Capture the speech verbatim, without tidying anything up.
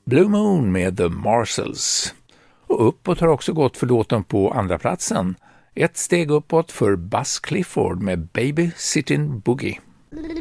Blue Moon med The Marshalls. Och uppåt har också gått för låten på andra platsen. Ett steg uppåt för Buzz Clifford med Baby Sittin' Boogie.